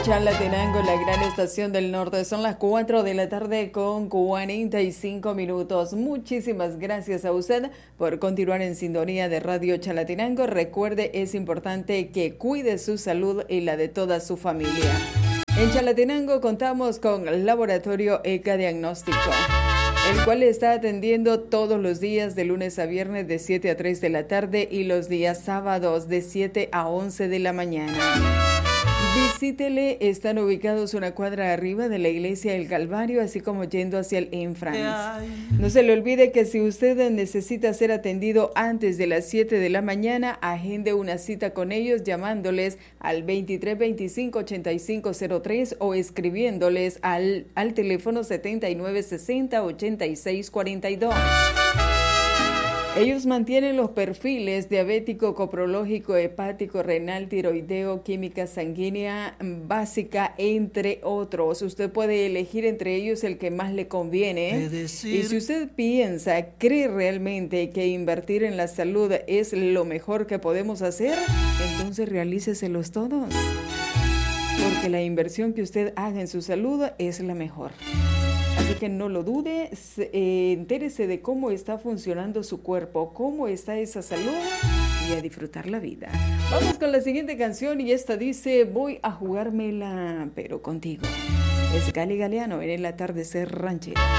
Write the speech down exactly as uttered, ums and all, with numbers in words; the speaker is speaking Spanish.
Chalatenango, la gran estación del norte. Son las cuatro de la tarde con cuarenta y cinco minutos. Muchísimas gracias a usted por continuar en sintonía de Radio Chalatenango. Recuerde, es importante que cuide su salud y la de toda su familia. En Chalatenango contamos con el Laboratorio ECA Diagnóstico, el cual está atendiendo todos los días de lunes a viernes de siete a tres de la tarde y los días sábados de siete a once de la mañana. Visítele, están ubicados una cuadra arriba de la iglesia del Calvario, así como yendo hacia el Enfrance. No se le olvide que si usted necesita ser atendido antes de las siete de la mañana, agende una cita con ellos llamándoles al veintitrés veinticinco ochenta y cinco cero tres o escribiéndoles al, al teléfono setenta y nueve sesenta ochenta y seis cuarenta y dos. Ellos mantienen los perfiles diabético, coprológico, hepático, renal, tiroideo, química sanguínea básica, entre otros. Usted puede elegir entre ellos el que más le conviene. Y si usted piensa, cree realmente que invertir en la salud es lo mejor que podemos hacer, entonces realíceselos todos. Porque la inversión que usted haga en su salud es la mejor. Así que no lo dude, eh, entérese de cómo está funcionando su cuerpo, cómo está esa salud y a disfrutar la vida. Vamos con la siguiente canción y esta dice: voy a jugármela, pero contigo. Es Gali Galeano en el atardecer ranchero.